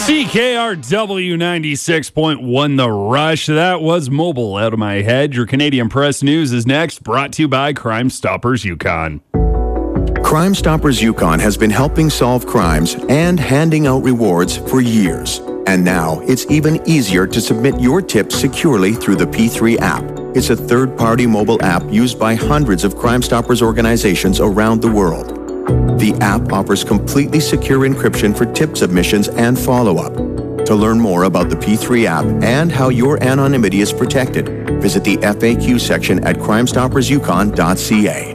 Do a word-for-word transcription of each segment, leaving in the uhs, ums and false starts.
C K R W ninety-six point one The Rush. That was Mobile Out of My Head. Your Canadian Press News is next, brought to you by Crime Stoppers Yukon. Crime Stoppers Yukon has been helping solve crimes and handing out rewards for years. And now it's even easier to submit your tips securely through the P three app. It's a third-party mobile app used by hundreds of Crime Stoppers organizations around the world. The app offers completely secure encryption for tip submissions and follow-up. To learn more about the P three app and how your anonymity is protected, visit the F A Q section at crime stoppers yukon dot c a.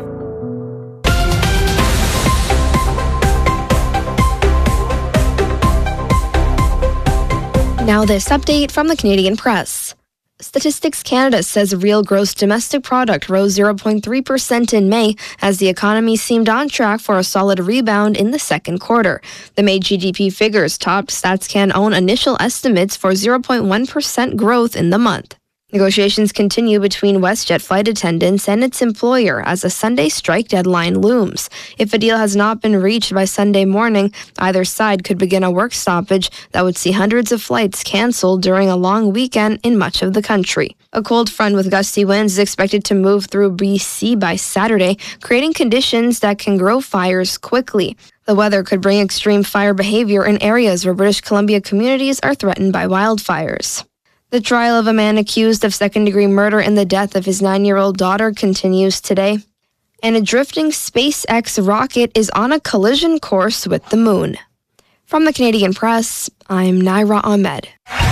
Now this update from the Canadian Press. Statistics Canada says real gross domestic product rose zero point three percent in May as the economy seemed on track for a solid rebound in the second quarter. The May G D P figures topped StatsCan's own initial estimates for zero point one percent growth in the month. Negotiations continue between WestJet flight attendants and its employer as a Sunday strike deadline looms. If a deal has not been reached by Sunday morning, either side could begin a work stoppage that would see hundreds of flights canceled during a long weekend in much of the country. A cold front with gusty winds is expected to move through B C by Saturday, creating conditions that can grow fires quickly. The weather could bring extreme fire behavior in areas where British Columbia communities are threatened by wildfires. The trial of a man accused of second-degree murder in the death of his nine-year-old daughter continues today. And a drifting SpaceX rocket is on a collision course with the moon. From the Canadian Press, I'm Naira Ahmed.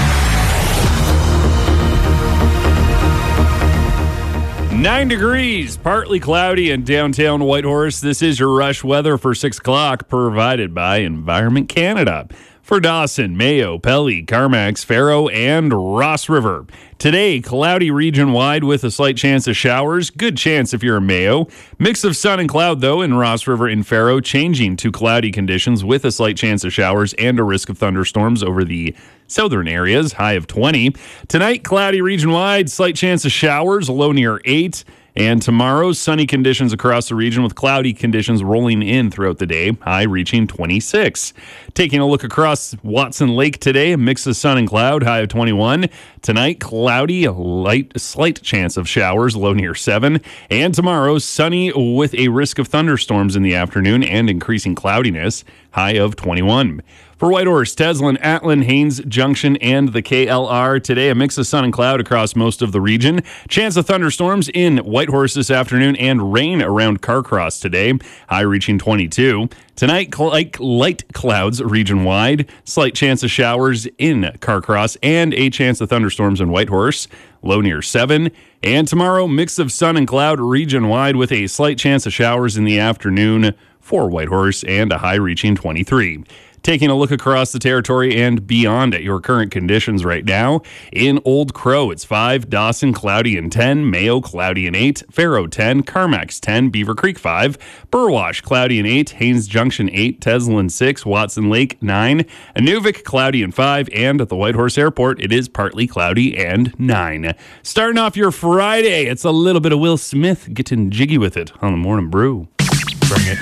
Nine degrees, partly cloudy in downtown Whitehorse. This is your Rush weather for six o'clock, provided by Environment Canada. For Dawson, Mayo, Pelly, Carmacks, Faro, and Ross River. Today, cloudy region-wide with a slight chance of showers. Good chance if you're in Mayo. Mix of sun and cloud, though, in Ross River and Faro, changing to cloudy conditions with a slight chance of showers and a risk of thunderstorms over the southern areas, high of twenty. Tonight, cloudy region-wide, slight chance of showers, low near eight. And tomorrow, sunny conditions across the region with cloudy conditions rolling in throughout the day, high reaching twenty-six. Taking a look across Watson Lake today, a mix of sun and cloud, high of twenty-one. Tonight, cloudy, a light, slight chance of showers, low near seven. And tomorrow, sunny with a risk of thunderstorms in the afternoon and increasing cloudiness, high of twenty-one. For Whitehorse, Teslin, Atlin, Haines Junction, and the K L R today, a mix of sun and cloud across most of the region. Chance of thunderstorms in Whitehorse this afternoon and rain around Carcross today, high reaching twenty-two. Tonight, light, light clouds region-wide, slight chance of showers in Carcross, and a chance of thunderstorms in Whitehorse, low near seven. And tomorrow, mix of sun and cloud region-wide with a slight chance of showers in the afternoon for Whitehorse and a high reaching twenty-three. Taking a look across the territory and beyond at your current conditions right now. In Old Crow, it's five, Dawson, cloudy and ten, Mayo, cloudy and eight, Faro, ten, Carmacks, ten, Beaver Creek, five, Burwash, cloudy and eight, Haines Junction, eight, Teslin, six, Watson Lake, nine, Inuvik, cloudy and five, and at the Whitehorse Airport, it is partly cloudy and nine. Starting off your Friday, it's a little bit of Will Smith getting jiggy with it on the Morning Brew. Bring it.